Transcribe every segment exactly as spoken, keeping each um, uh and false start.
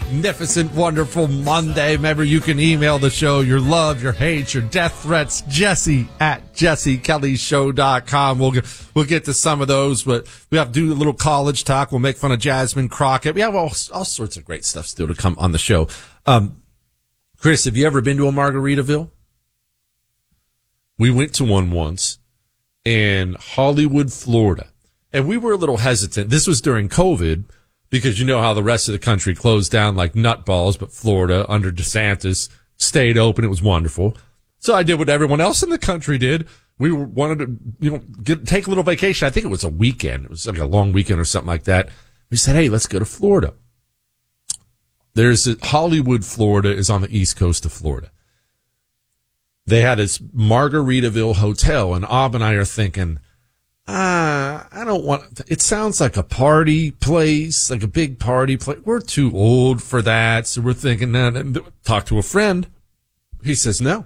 magnificent, wonderful Monday. Remember, you can email the show your love, your hate, your death threats, Jesse at jesse kelly show dot com. We'll get, we'll get to some of those, but we have to do a little college talk. We'll make fun of Jasmine Crockett. We have all, all sorts of great stuff still to come on the show. Um, Chris, have you ever been to a Margaritaville? We went to one once in Hollywood, Florida. And we were a little hesitant. This was during COVID because you know how the rest of the country closed down like nutballs, but Florida under DeSantis stayed open. It was wonderful. So I did what everyone else in the country did. We wanted to, you know, get, take a little vacation. I think it was a weekend. It was like a long weekend or something like that. We said, hey, let's go to Florida. There's a, Hollywood, Florida is on the east coast of Florida. They had this Margaritaville hotel, and Ab and I are thinking, Ah, I don't want, it sounds like a party place, like a big party place. We're too old for that. So we're thinking, nah, talk to a friend. He says, no,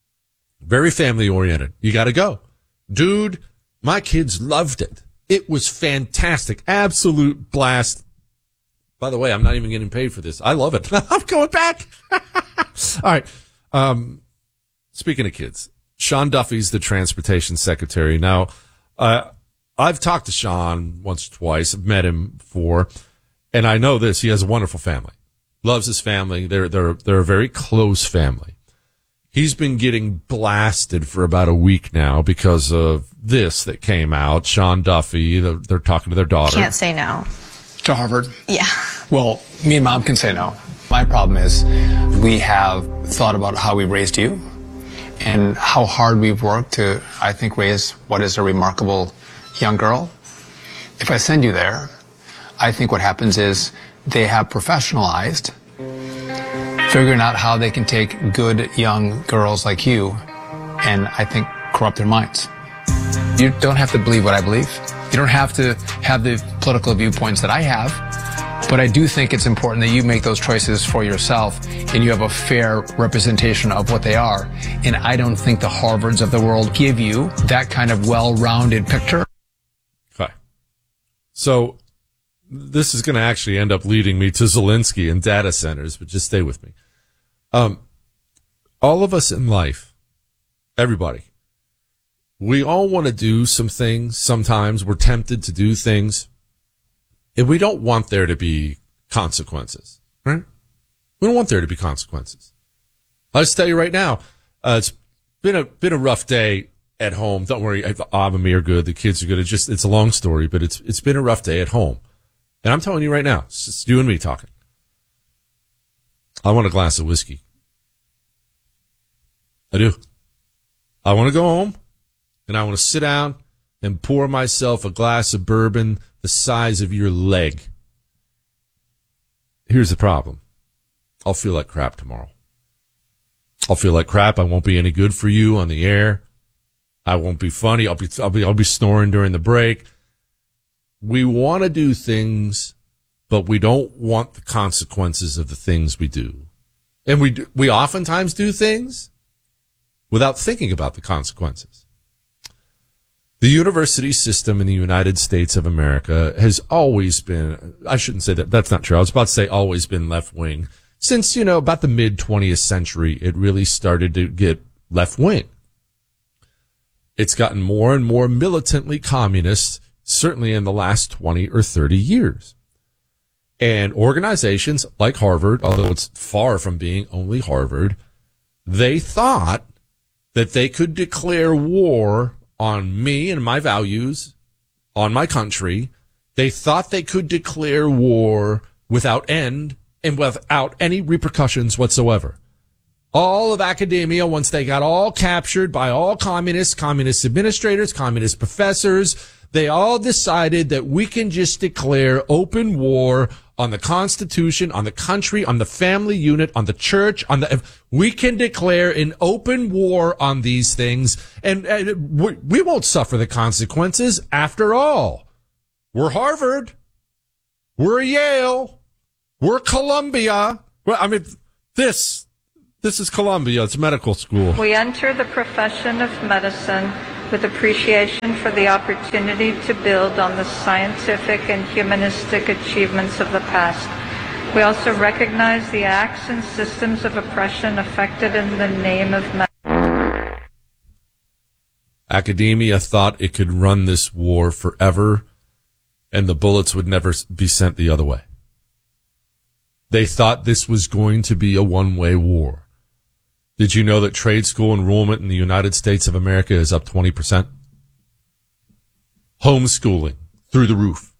very family oriented. You got to go. Dude, my kids loved it. It was fantastic. Absolute blast. By the way, I'm not even getting paid for this. I love it. I'm going back. All right. Um, speaking of kids, Sean Duffy's the transportation secretary. Now, Uh, I've talked to Sean once or twice. I've met him before, and I know this. He has a wonderful family. Loves his family. They're, they're, they're a very close family. He's been getting blasted for about a week now because of this that came out. Sean Duffy, they're, they're talking to their daughter. Can't say no. To Harvard? Yeah. Well, me and Mom can say no. My problem is we have thought about how we raised you, and how hard we've worked to, I think, raise what is a remarkable young girl. If I send you there, I think what happens is they have professionalized figuring out how they can take good young girls like you and, I think, corrupt their minds. You don't have to believe what I believe. You don't have to have the political viewpoints that I have. But I do think it's important that you make those choices for yourself and you have a fair representation of what they are. And I don't think the Harvards of the world give you that kind of well-rounded picture. Okay. So this is going to actually end up leading me to Zelensky and data centers, but just stay with me. Um, all of us in life, everybody, we all want to do some things. Sometimes we're tempted to do things. And we don't want there to be consequences, right? We don't want there to be consequences. I'll just tell you right now, uh, it's been a, been a rough day at home. Don't worry. Ab and me are good. The kids are good. It's just, it's a long story, but it's, it's been a rough day at home. And I'm telling you right now, it's just you and me talking. I want a glass of whiskey. I do. I want to go home and I want to sit down and pour myself a glass of bourbon the size of your leg. Here's the problem. I'll feel like crap tomorrow. I'll feel like crap. I won't be any good for you on the air. I won't be funny. I'll be, I'll be, I'll be snoring during the break. We want to do things, but we don't want the consequences of the things we do. And we do, we oftentimes do things without thinking about the consequences. The university system in the United States of America has always been, I shouldn't say that, that's not true. I was about to say always been left-wing. Since, you know, about the mid-twentieth century, it really started to get left-wing. It's gotten more and more militantly communist, certainly in the last twenty or thirty years. And organizations like Harvard, although it's far from being only Harvard, they thought that they could declare war on me and my values, on my country. They thought they could declare war without end and without any repercussions whatsoever. All of academia, once they got all captured by all communists, communist administrators, communist professors, they all decided that we can just declare open war on the Constitution, on the country, on the family unit, on the church, on the, we can declare an open war on these things, and, and we, we won't suffer the consequences. After all, we're Harvard, we're Yale, we're Columbia. Well, I mean, this, this is Columbia. It's medical school. We enter the profession of medicine with appreciation for the opportunity to build on the scientific and humanistic achievements of the past, We also recognize the acts and systems of oppression effected in the name of medicine. Academia thought it could run this war forever, and the bullets would never be sent the other way. They thought this was going to be a one-way war. Did you know that trade school enrollment in the United States of America is up twenty percent? Homeschooling through the roof.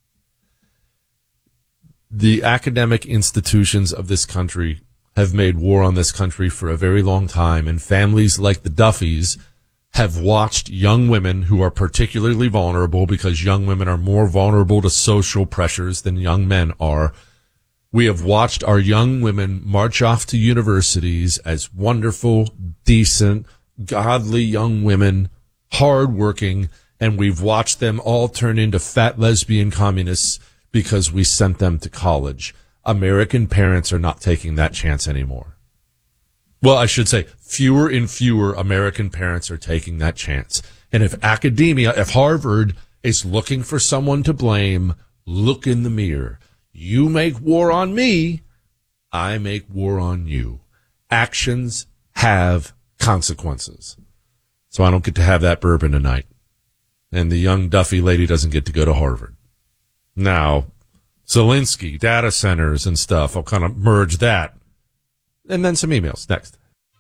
The academic institutions of this country have made war on this country for a very long time, and families like the Duffys have watched young women who are particularly vulnerable, because young women are more vulnerable to social pressures than young men are. We have watched our young women march off to universities as wonderful, decent, godly young women, hardworking, and we've watched them all turn into fat lesbian communists because we sent them to college. American parents are not taking that chance anymore. Well, I should say fewer and fewer American parents are taking that chance. And if academia, if Harvard is looking for someone to blame, look in the mirror. You make war on me, I make war on you. Actions have consequences. So I don't get to have that bourbon tonight. And the young Duffy lady doesn't get to go to Harvard. Now, Zelensky, data centers and stuff, I'll kind of merge that. And then some emails next.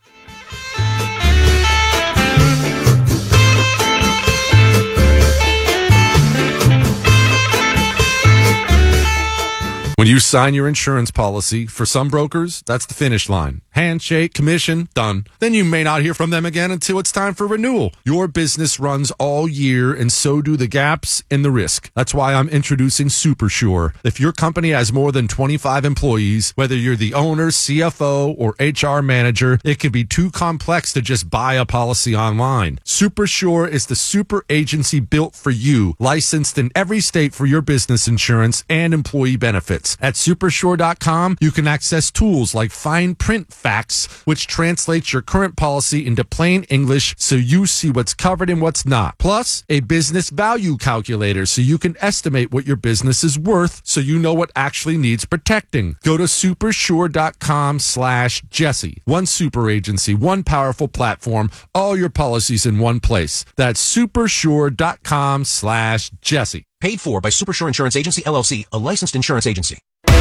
When you sign your insurance policy, for some brokers, that's the finish line. Handshake, commission, done. Then you may not hear from them again until it's time for renewal. Your business runs all year, and so do the gaps and the risk. That's why I'm introducing SuperSure. If your company has more than twenty-five employees, whether you're the owner, C F O, or H R manager, it can be too complex to just buy a policy online. SuperSure is the super agency built for you, licensed in every state for your business insurance and employee benefits. At supersure dot com, you can access tools like fine print facts, which translates your current policy into plain English so you see what's covered and what's not. Plus, a business value calculator so you can estimate what your business is worth so you know what actually needs protecting. Go to supersure dot com slash Jesse. One super agency, one powerful platform, all your policies in one place. That's supersure dot com slash Jesse. Paid for by SuperSure Insurance Agency, L L C, a licensed insurance agency.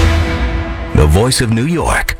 The voice of New York.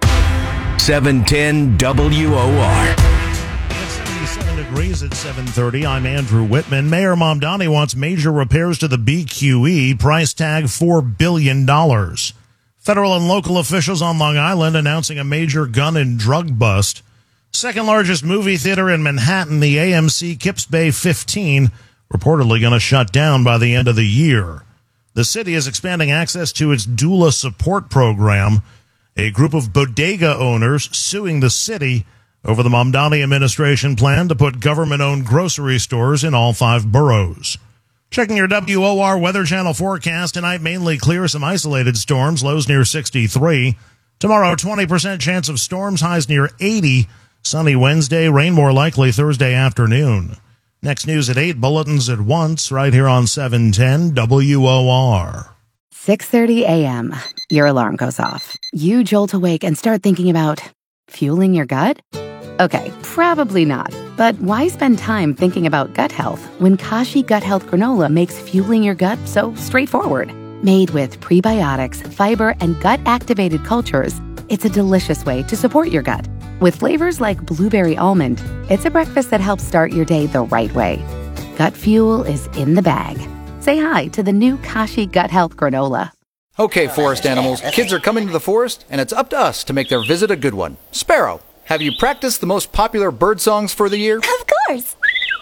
seven ten W O R. It's seventy-seven degrees at seven thirty. I'm Andrew Whitman. Mayor Mamdani wants major repairs to the B Q E. Price tag four billion dollars. Federal and local officials on Long Island announcing a major gun and drug bust. Second largest movie theater in Manhattan, the A M C Kips Bay fifteen, reportedly going to shut down by the end of the year. The city is expanding access to its doula support program. A group of bodega owners suing the city over the Mamdani administration plan to put government-owned grocery stores in all five boroughs. Checking your W O R Weather Channel forecast tonight, mainly clear, some isolated storms, lows near sixty-three. Tomorrow, twenty percent chance of storms, highs near eighty. Sunny Wednesday, rain more likely Thursday afternoon. Next news at eight, bulletins at once, right here on seven ten W O R. six thirty a.m. Your alarm goes off. You jolt awake and start thinking about fueling your gut? Okay, probably not. But why spend time thinking about gut health when Kashi Gut Health Granola makes fueling your gut so straightforward? Made with prebiotics, fiber, and gut-activated cultures, it's a delicious way to support your gut. With flavors like blueberry almond, it's a breakfast that helps start your day the right way. Gut fuel is in the bag. Say hi to the new Kashi Gut Health Granola. Okay, forest animals, kids are coming to the forest, and it's up to us to make their visit a good one. Sparrow, have you practiced the most popular bird songs for the year? Of course.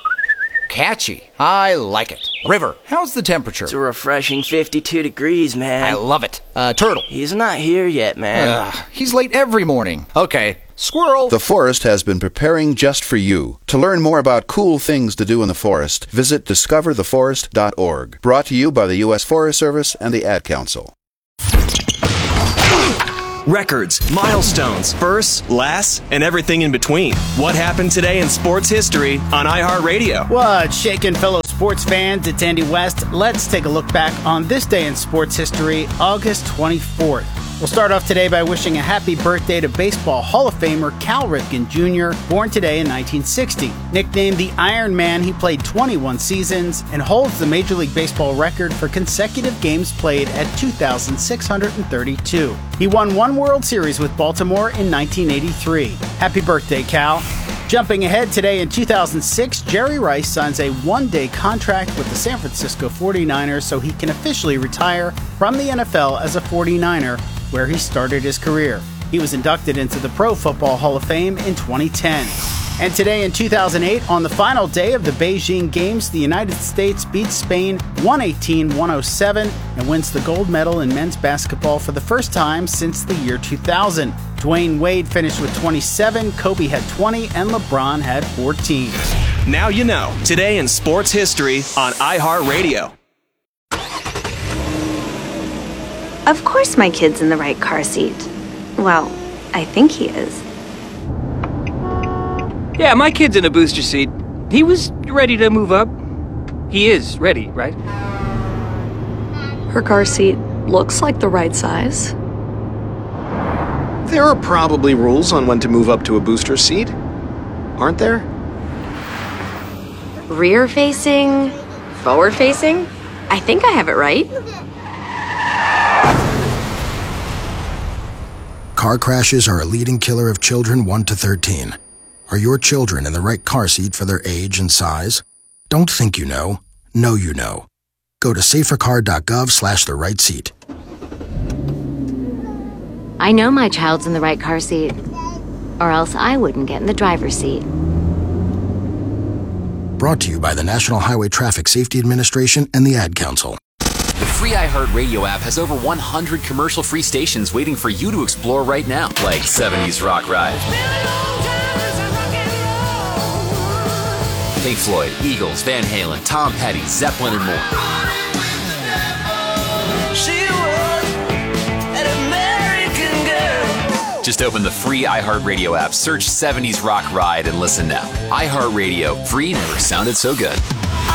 Catchy. I like it. River, how's the temperature? It's a refreshing fifty-two degrees, man. I love it. Uh, Turtle. He's not here yet, man. Ugh, he's late every morning. Okay. Squirrel. The forest has been preparing just for you. To learn more about cool things to do in the forest, visit discover the forest dot org. Brought to you by the U S Forest Service and the Ad Council. Records, milestones, firsts, lasts, and everything in between. What happened today in sports history on iHeartRadio? What's shaking, fellow sports fans? It's Andy West. Let's take a look back on this day in sports history, August twenty-fourth. We'll start off today by wishing a happy birthday to Baseball Hall of Famer Cal Ripken Junior, born today in nineteen sixty. Nicknamed the Iron Man, he played twenty-one seasons and holds the Major League Baseball record for consecutive games played at two thousand six hundred thirty-two. He won one World Series with Baltimore in nineteen eighty-three. Happy birthday, Cal. Jumping ahead today in two thousand six, Jerry Rice signs a one-day contract with the San Francisco forty-niners so he can officially retire from the N F L as a forty-niner, where he started his career. He was inducted into the Pro Football Hall of Fame in twenty ten. And today in two thousand eight, on the final day of the Beijing Games, the United States beats Spain one eighteen to one oh seven and wins the gold medal in men's basketball for the first time since the year two thousand. Dwayne Wade finished with twenty-seven, Kobe had twenty, and LeBron had fourteen. Now you know. Today in sports history on iHeartRadio. Of course my kid's in the right car seat. Well, I think he is. Yeah, my kid's in a booster seat. He was ready to move up. He is ready, right? Her car seat looks like the right size. There are probably rules on when to move up to a booster seat, aren't there? Rear facing, forward facing. I think I have it right. Car crashes are a leading killer of children one to thirteen. Are your children in the right car seat for their age and size? Don't think you know. Know you know. Go to safercar.gov slash the right seat. I know my child's in the right car seat, or else I wouldn't get in the driver's seat. Brought to you by the National Highway Traffic Safety Administration and the Ad Council. The free iHeartRadio app has over one hundred commercial-free stations waiting for you to explore right now, like seventies Rock Ride, Pink Floyd, Eagles, Van Halen, Tom Petty, Zeppelin, and more. Just open the free iHeartRadio app, search seventies Rock Ride, and listen now. iHeartRadio, free never sounded so good.